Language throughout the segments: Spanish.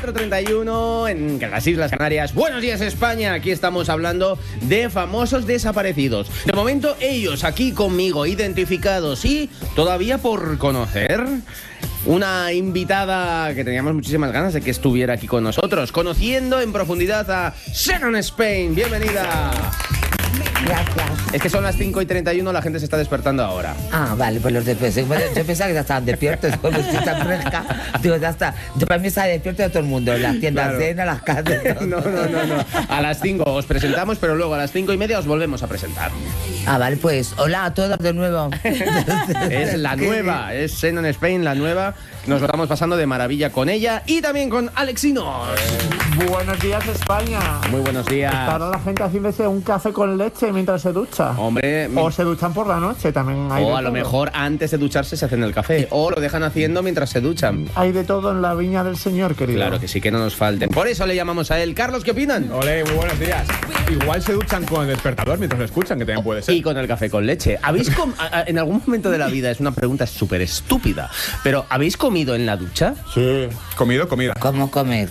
4:31 en las Islas Canarias. Buenos días, España. Aquí estamos hablando de famosos desaparecidos. De momento, ellos aquí conmigo, identificados y todavía por conocer. Una invitada que teníamos muchísimas ganas de que estuviera aquí con nosotros, conociendo en profundidad a Xenon Spain. Bienvenida. Gracias. Es que son las 5:31, la gente se está despertando ahora. Ah, vale, pues los desperté. Yo pensaba que ya estaban despiertos, como estoy tan fresca. Digo, ya está. Yo para mí estaba despierto de todo el mundo, las tiendas, Claro. cenas, las casas. No. A las 5 os presentamos, pero luego a las 5:30 os volvemos a presentar. Ah, vale, pues hola a todos de nuevo. Es la nueva, es Xenon Spain, la nueva. Nos lo estamos pasando de maravilla con ella y también con Alexinos. Buenos días, España. Muy buenos días. Estará la gente haciéndose un café con leche mientras se ducha. Hombre, O se duchan por la noche, también hay de o a lo todo. mejor antes de ducharse se hacen el café, o lo dejan haciendo mientras se duchan. Hay de todo en la viña del Señor, querido. Claro que sí, que no nos falten. Por eso le llamamos a él. Carlos, ¿qué opinan? Ole, muy buenos días. Igual se duchan con el despertador mientras lo escuchan, que también puede ser. Y con el café con leche. En algún momento de la vida, es una pregunta súper estúpida, pero ¿habéis comido en la ducha? Sí. Comido, comida. ¿Cómo comer?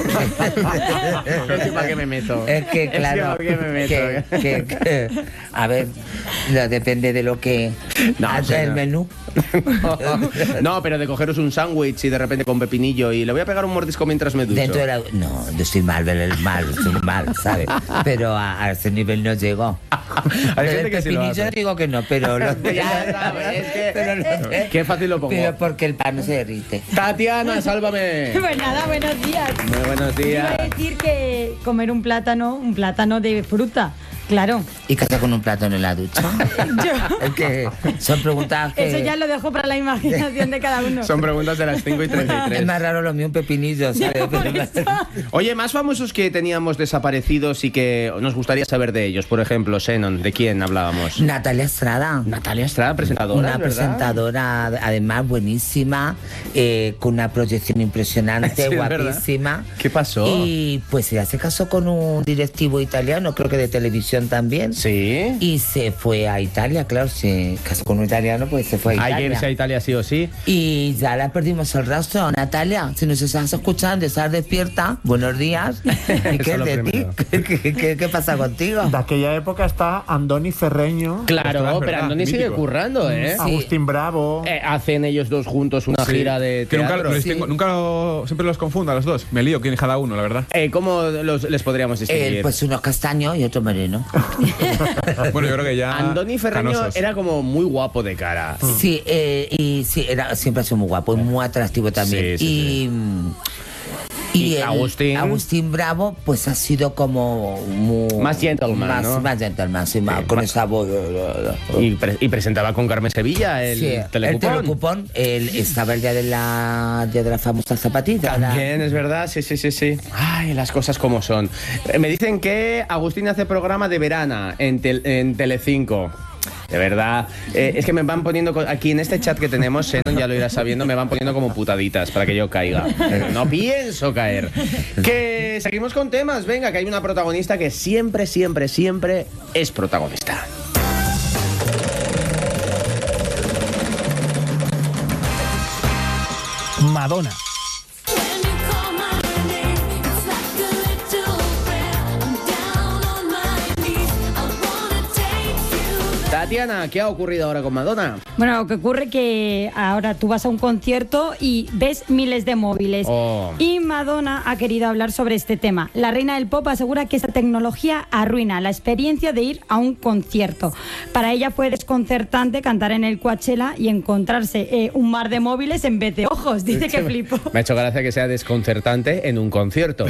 ¿Para qué me meto? Es que, claro, ¿para qué me meto? a ver, depende de lo que No, hace el menú. No, pero de cogeros un sándwich y de repente con pepinillo y le voy a pegar un mordisco mientras me ducho. Dentro de la... No, yo estoy mal, ¿sabes? Pero a ese nivel no llego. Hay Pero gente el que sí lo pepinillo hace. digo que no, pero... Ya sabes, es que- pero no sé. Qué fácil lo pongo. Pero porque el pan no se derrite. Tatiana, sálvame. Pues nada, buenos días. Muy buenos Iba días. a decir que comer un plátano de fruta, claro. ¿Y qué haces con un plátano en la ducha? Yo, Es que son preguntas que... eso ya lo dejo para la imaginación de cada uno. Son preguntas de las 5:33. Es más raro lo mío un pepinillo, ¿sabes? Por eso. Oye, más famosos que teníamos desaparecidos y que nos gustaría saber de ellos. Por ejemplo, Xenon, ¿de quién hablábamos? Natalia Estrada. Natalia Estrada, presentadora, Una ¿verdad? presentadora, además, buenísima, con una proyección impresionante, Sí, es verdad. guapísima. ¿Qué pasó? Y pues ella se casó con un directivo italiano, creo que de televisión también. Sí. Y se fue a Italia, claro, se casó con un italiano, pues se fue a Hay Italia. que irse a Italia sí o sí. Y ya la perdimos el rastro. Natalia, si nos estás escuchando, estás despierta, buenos días. ¿Y qué Eso es lo de ti? primero. ¿Qué pasa contigo? De aquella época está Andoni Ferreño, Claro, Ostras, pero verdad, Andoni sigue mítico. currando, ¿eh? Sí. Agustín Bravo. Hacen ellos dos juntos una Sí. gira de Que nunca, teatro. los distingo- siempre los confundo a los dos. Me lío quién es cada uno, la verdad. ¿Cómo les podríamos distinguir? Pues uno castaño y otro moreno. Bueno, yo creo que ya. Andoni Ferreño canosos. era como muy guapo de cara. Sí, y sí, siempre ha sido muy guapo y muy atractivo también. Sí, Y Agustín Bravo, pues ha sido como Más gentleman, ¿no? Más gentleman, sí, más, Sí, con más- esa voz. Y presentaba con Carmen Sevilla el Sí, telecupón. el telecupón, estaba el día de la famosa zapatilla. También, es verdad, sí. Ay, las cosas como son. Me dicen que Agustín hace programa de verana en Telecinco. De verdad. Es que me van poniendo aquí en este chat que tenemos, Xenon, ya lo irás sabiendo, me van poniendo como putaditas para que yo caiga. No pienso caer. Que seguimos con temas. Venga, que hay una protagonista que siempre es protagonista. Madonna. When you call my name, it's like a little prayer. I'm down on my knees. I wanna take you there. Tatiana, ¿qué ha ocurrido ahora con Madonna? Bueno, lo que ocurre que ahora tú vas a un concierto y ves miles de móviles. Oh. Y Madonna ha querido hablar sobre este tema. La reina del pop asegura que esta tecnología arruina la experiencia de ir a un concierto. Para ella fue desconcertante cantar en el Coachella y encontrarse un mar de móviles en vez de ojos. Dice que flipó. Me ha hecho gracia que sea desconcertante en un concierto.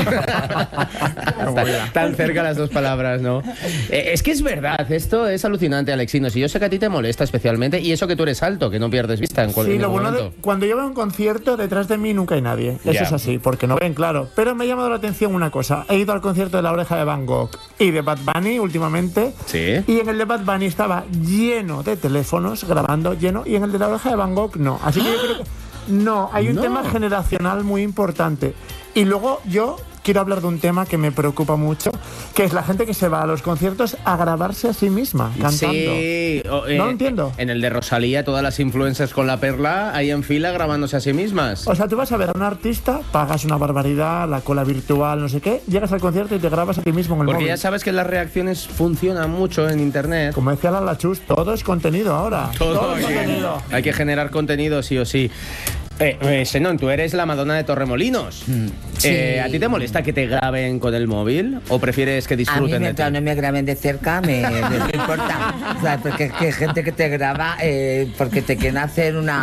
Tan cerca las dos palabras, ¿no? Es que es verdad, esto es alucinante, Alexinos. Y yo sé que a ti te molesta especialmente. Y eso que tú eres alto, que no pierdes vista en Sí, cualquier lo bueno momento. cuando yo veo un concierto, detrás de mí nunca hay nadie. Eso Ya. es así, porque no ven, claro. Pero me ha llamado la atención una cosa. He ido al concierto de La Oreja de Van Gogh y de Bad Bunny últimamente. Sí. Y en el de Bad Bunny estaba lleno de teléfonos grabando, lleno. Y en el de La Oreja de Van Gogh no. Así que yo creo que... No, hay un No. tema generacional muy importante. Y luego yo quiero hablar de un tema que me preocupa mucho, que es la gente que se va a los conciertos a grabarse a sí misma cantando. Sí, No lo entiendo. En el de Rosalía, todas las influencers con la perla ahí en fila grabándose a sí mismas. O sea, tú vas a ver a un artista, pagas una barbaridad, la cola virtual, no sé qué, llegas al concierto y te grabas a ti mismo en el Porque móvil. ya sabes que las reacciones funcionan mucho en internet. Como decía la Chus, todo es contenido ahora. Todo es aquí. contenido. Hay que generar contenido sí o sí. Xenón, tú eres la Madonna de Torremolinos. Sí. ¿A ti te molesta que te graben con el móvil o prefieres que A mí, disfruten de ti? mientras no me graben de cerca, me importa. O sea, porque es que hay gente que te graba porque te quieren hacer una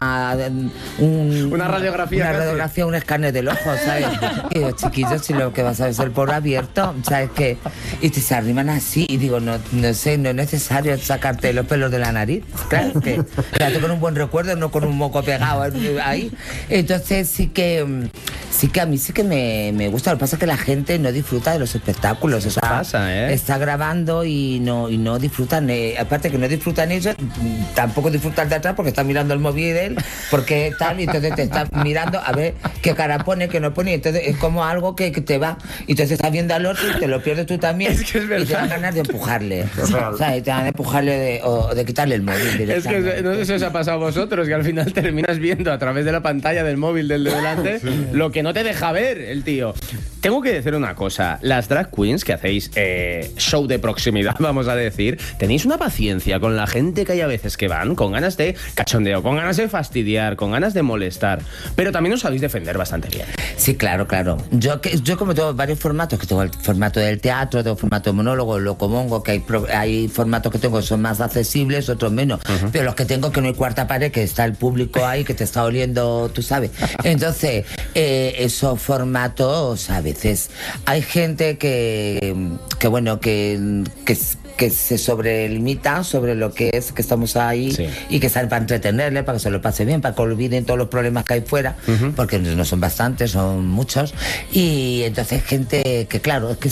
radiografía Una casi. radiografía, un escáner del ojo, ¿sabes? Y digo, chiquillos, si lo que vas a ver es el poro abierto, ¿sabes qué? Y te se arriman así. Y digo, no sé, no es necesario sacarte los pelos de la nariz. Claro, que quédate con un buen recuerdo, no con un moco pegado ahí. Entonces sí que a mí sí que me gusta. Lo que pasa es que la gente no disfruta de los espectáculos. O sea, pasa, ¿eh? está grabando y no disfrutan. Aparte que no disfrutan ellos, tampoco disfrutan de atrás porque están mirando el móvil de él, porque tal, y entonces te están mirando a ver qué cara pone, qué no pone. Y entonces es como algo que te va. Y entonces estás viendo al otro y te lo pierdes tú también. Es que es verdad. Y te dan ganas de empujarle. real. O sea, y te dan ganas de empujarle o de quitarle el móvil. Es que directamente. no sé si os ha pasado a vosotros, que al final terminas viendo a través de la pantalla del móvil del de delante lo que no te deja ver el tío. Tengo que decir una cosa, las drag queens que hacéis show de proximidad, vamos a decir, tenéis una paciencia con la gente que hay a veces que van con ganas de cachondeo, con ganas de fastidiar, con ganas de molestar, pero también os sabéis defender bastante bien. Sí, claro. Yo como tengo varios formatos, que tengo el formato del teatro, tengo formato de monólogo, locomongo, que hay formatos que tengo que son más accesibles, otros menos, pero los que tengo que no hay cuarta pared, que está el público ahí, que te está oliendo, tú sabes. Entonces, esos formatos, a veces, hay gente que se sobrelimita sobre lo que es que estamos ahí, Sí. y que salen para entretenerle, para que se lo pase bien, para que olviden todos los problemas que hay fuera, porque no son bastantes, son muchos. Y entonces gente que, claro, es que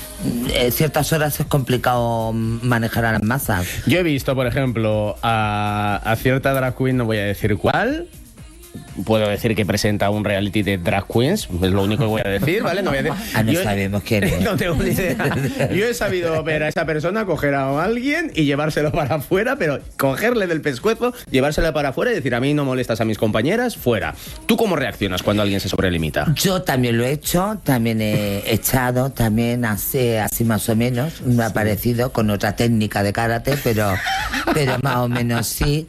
ciertas horas es complicado manejar a las masas. Yo he visto, por ejemplo, a cierta drag queen, no voy a decir cuál. Puedo decir que presenta un reality de drag queens, es lo único que voy a decir, ¿vale? No voy a decir. No sabemos quién es. No tengo ni idea. Yo he sabido ver a esa persona coger a alguien y llevárselo para afuera, pero cogerle del pescuezo, llevárselo para afuera y decir, a mí no molestas a mis compañeras, fuera. ¿Tú cómo reaccionas cuando alguien se sobrelimita? Yo también lo he hecho, también he echado, también así más o menos, me ha parecido con otra técnica de karate, pero más o menos sí.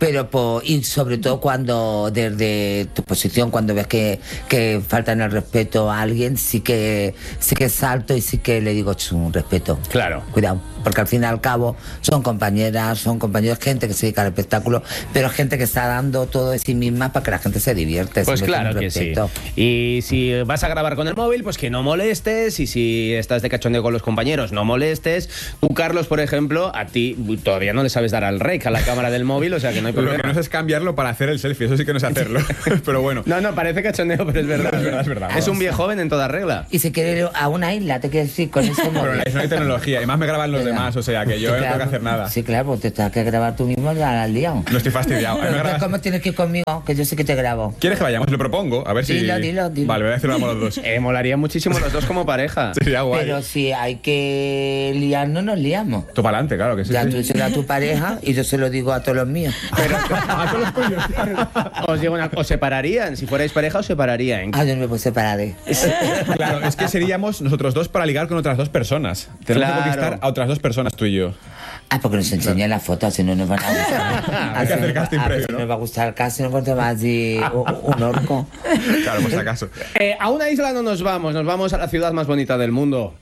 Y sobre todo cuando desde tu posición, cuando ves que faltan el respeto a alguien, sí que salto y sí que le digo un respeto. Claro. Cuidado, porque al fin y al cabo son compañeros, gente que se dedica al espectáculo, pero gente que está dando todo de sí misma para que la gente se divierte. Pues se merece claro un que sí. respeto. Y si vas a grabar con el móvil, pues que no molestes. Y si estás de cachondeo con los compañeros, no molestes. Tú, Carlos, por ejemplo, a ti todavía no le sabes dar al rec a la cámara del móvil, o sea que no hay Lo problema. que no sé es cambiarlo para hacer el selfie, eso sí que no sé hacerlo. Pero bueno. No, parece cachondeo, pero es verdad. Es verdad. Es un viejo joven en toda regla. Y si quieres ir a una isla, te quieres decir con ese Pero móvil. no hay tecnología, además me graban los demás, o sea que yo no tengo que hacer nada. Sí, claro, pues te tienes que grabar tú mismo, ya la has liado. No estoy fastidiado. A mí me Entonces, grabas- ¿cómo tienes que ir conmigo? Que yo sé que te grabo. ¿Quieres que vayamos? Lo propongo, a ver si... Dilo. Vale, voy a decirlo a los dos. Molaría muchísimo los dos como pareja. Sería guay. Pero si hay que liarnos, nos liamos. Tú para adelante, claro que sí. Ya sí. tú serás a tu pareja y yo se lo digo a todos los míos. A todos los tuyos. Os digo os separarían. Si fuerais pareja, os separarían. Ah, yo no me puedo separar. Claro, es que seríamos nosotros dos para ligar con otras dos personas. Tenemos Claro. que conquistar a otras dos personas, tú y yo. Ah, porque nos enseñan las fotos, si no nos van a gustar. Hay que hacer casting previo, Si ¿no? nos va a gustar el casting, no encuentro más así un orco. Claro, por si acaso. A una isla no nos vamos a la ciudad más bonita del mundo.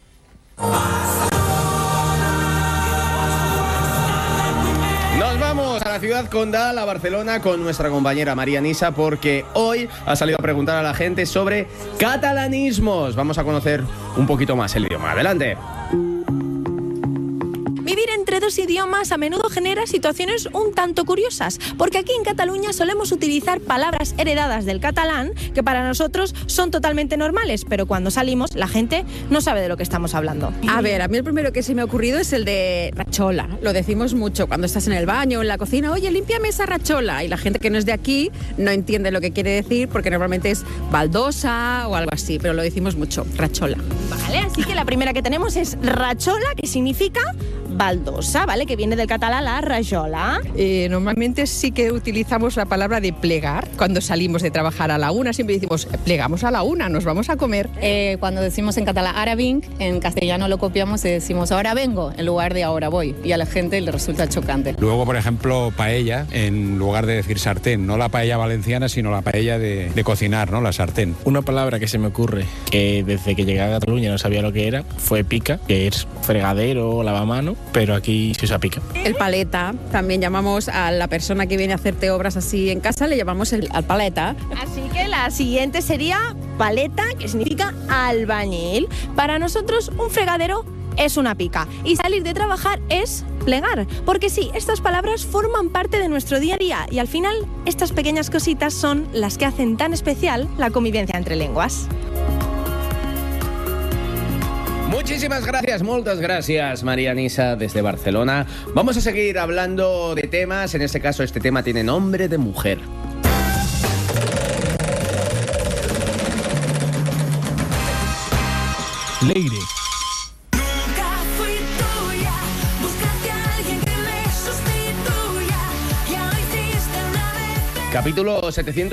Nos vamos a la ciudad condal, a Barcelona, con nuestra compañera María Nisa, porque hoy ha salido a preguntar a la gente sobre catalanismos. Vamos a conocer un poquito más el idioma. Adelante. Vivir entre entre dos idiomas a menudo genera situaciones un tanto curiosas, porque aquí en Cataluña solemos utilizar palabras heredadas del catalán que para nosotros son totalmente normales, pero cuando salimos la gente no sabe de lo que estamos hablando. A ver, a mí el primero que se me ha ocurrido es el de rachola. Lo decimos mucho cuando estás en el baño o en la cocina. Oye, límpiame esa rachola. Y la gente que no es de aquí no entiende lo que quiere decir porque normalmente es baldosa o algo así, pero lo decimos mucho, rachola. Vale, así que la primera que tenemos es rachola, que significa baldosa, ¿vale? Que viene del catalán la rajola. Normalmente sí que utilizamos la palabra de plegar cuando salimos de trabajar a la una. Siempre decimos, plegamos a la una, nos vamos a comer. Cuando decimos en catalán ara vinc, en castellano lo copiamos y decimos ahora vengo en lugar de ahora voy, y a la gente le resulta chocante. Luego, por ejemplo, paella, en lugar de decir sartén, no la paella valenciana, sino la paella de cocinar, ¿no? La sartén. Una palabra que se me ocurre, que desde que llegué a Cataluña no sabía lo que era, fue pica, que es fregadero o lavamano, pero aquí se usa pica. El paleta, también llamamos a la persona que viene a hacerte obras así en casa, le llamamos al paleta. Así que la siguiente sería paleta, que significa albañil. Para nosotros un fregadero es una pica y salir de trabajar es plegar, porque sí, estas palabras forman parte de nuestro día a día y al final estas pequeñas cositas son las que hacen tan especial la convivencia entre lenguas. Muchísimas gracias, muchas gracias, María Nisa, desde Barcelona. Vamos a seguir hablando de temas, en este caso este tema tiene nombre de mujer. Leire. Nunca fui tuya, búscate a alguien que me sustituya. Ya lo hiciste una vez. Capítulo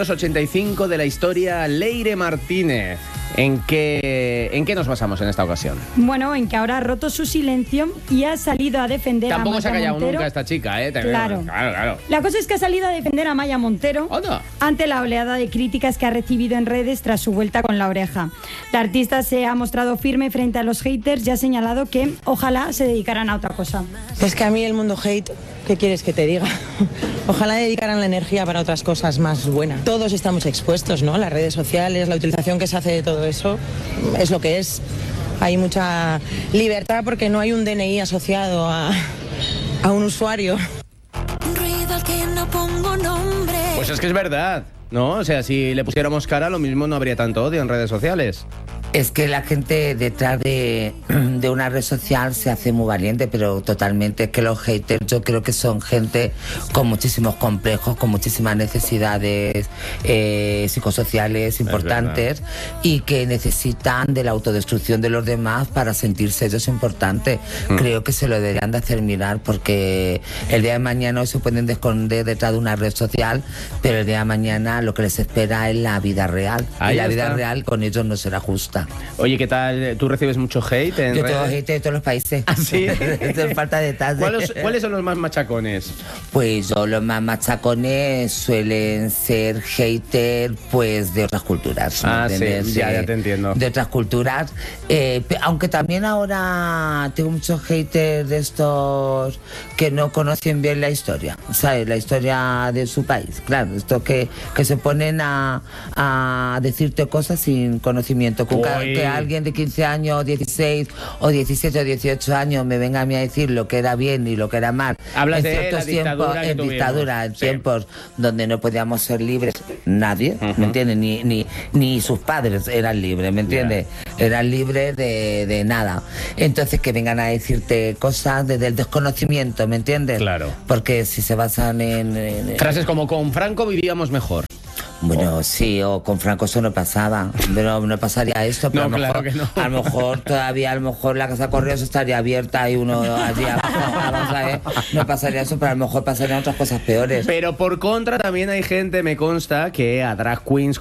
785 de la historia Leire Martínez. ¿En qué nos basamos en esta ocasión? Bueno, en que ahora ha roto su silencio y ha salido a defender a Tampoco se ha Maya callado Montero. nunca esta chica, ¿eh? Claro. Claro. La cosa es que ha salido a defender a Maya Montero Anda. ante la oleada de críticas que ha recibido en redes tras su vuelta con La Oreja. La artista se ha mostrado firme frente a los haters y ha señalado que ojalá se dedicaran a otra cosa. Es que a mí el mundo hate, ¿qué quieres que te diga? Ojalá dedicaran la energía para otras cosas más buenas. Todos estamos expuestos, ¿no? Las redes sociales, la utilización que se hace de todo eso es lo que es. Hay mucha libertad porque no hay un DNI asociado a un usuario. Ruido al que no pongo nombre. Pues es que es verdad, ¿no? O sea, si le pusiéramos cara, lo mismo no habría tanto odio en redes sociales. Es que la gente detrás de una red social se hace muy valiente, pero totalmente. Es que los haters yo creo que son gente con muchísimos complejos, con muchísimas necesidades psicosociales importantes y que necesitan de la autodestrucción de los demás para sentirse ellos importantes. Creo que se lo deberían de hacer mirar porque el día de mañana hoy se pueden esconder detrás de una red social, pero el día de mañana lo que les espera es la vida real. Ahí y la vida está. real con ellos no será justa. Oye, ¿qué tal? ¿Tú recibes mucho hate en Yo tengo redes? hate de todos los países. ¿Ah, sí? Esto es falta de detalle. ¿Cuáles son los más machacones? Pues los más machacones suelen ser haters pues de otras culturas. ¿me Ah, sí, entiendes? ya te entiendo. De otras culturas. Aunque también ahora tengo muchos haters de estos que no conocen bien la historia, ¿sabes? La historia de su país. Claro, estos que se ponen a decirte cosas sin conocimiento. Que alguien de 15 años, 16 o 17 o 18 años me venga a mí a decir lo que era bien y lo que era mal. Hablas en de ciertos la tiempos, dictadura que en tuvimos. dictadura, en Sí. tiempos donde no podíamos ser libres, nadie, ¿me entiendes? Ni sus padres eran libres, ¿me entiendes? Eran libres de nada. Entonces que vengan a decirte cosas desde el desconocimiento, ¿me entiendes? Claro. Porque si se basan en Frases como con Franco vivíamos mejor. bueno, sí, o con Franco eso no pasaba, pero no pasaría esto, pero No, a lo claro mejor, que no. a lo mejor todavía, la casa Correos estaría abierta y uno allí abajo, vamos a ver, no pasaría eso, pero a lo mejor pasarían otras cosas peores. Pero por contra también hay gente, me consta, que a drag queens